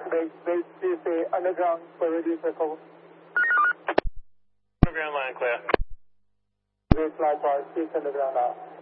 base CSA underground for radio circle. Underground line clear. Base flight bar, 6 underground out.